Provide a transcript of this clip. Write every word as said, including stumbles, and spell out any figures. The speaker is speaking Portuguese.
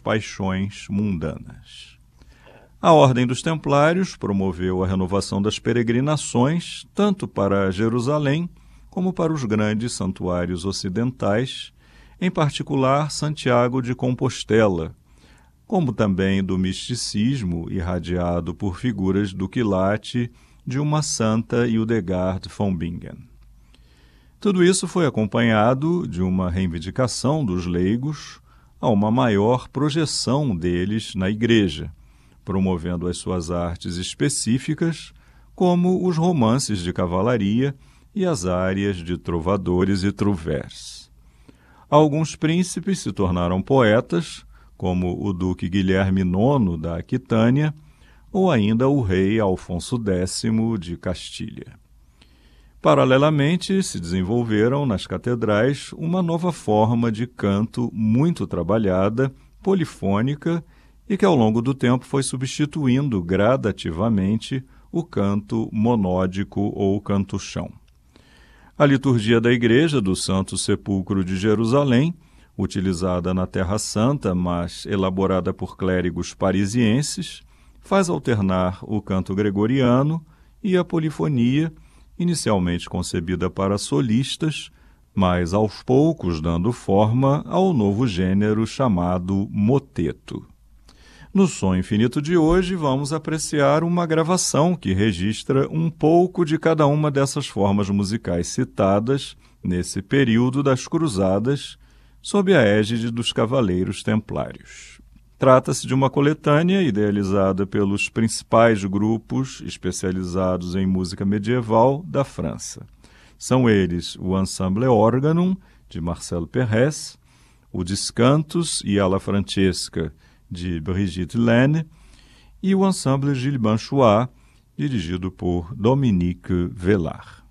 paixões mundanas. A Ordem dos Templários promoveu a renovação das peregrinações, tanto para Jerusalém como para os grandes santuários ocidentais, em particular Santiago de Compostela, como também do misticismo irradiado por figuras do quilate de uma Santa Hildegard von Bingen. Tudo isso foi acompanhado de uma reivindicação dos leigos a uma maior projeção deles na Igreja, promovendo as suas artes específicas, como os romances de cavalaria e as áreas de trovadores e trouvères. Alguns príncipes se tornaram poetas, como o duque Guilherme nono da Aquitânia, ou ainda o rei Alfonso décimo de Castilha. Paralelamente, se desenvolveram nas catedrais uma nova forma de canto muito trabalhada, polifônica, e que ao longo do tempo foi substituindo gradativamente o canto monódico ou canto-chão. A liturgia da Igreja do Santo Sepulcro de Jerusalém, utilizada na Terra Santa, mas elaborada por clérigos parisienses, faz alternar o canto gregoriano e a polifonia, inicialmente concebida para solistas, mas aos poucos dando forma ao novo gênero chamado moteto. No Som Infinito de hoje, vamos apreciar uma gravação que registra um pouco de cada uma dessas formas musicais citadas nesse período das Cruzadas, sob a égide dos Cavaleiros Templários. Trata-se de uma coletânea idealizada pelos principais grupos especializados em música medieval da França. São eles o Ensemble Organum, de Marcel Perrès, o Discantus e Alla Francesca, de Brigitte Laine, e o Ensemble Gilles Banchois, dirigido por Dominique Vellard.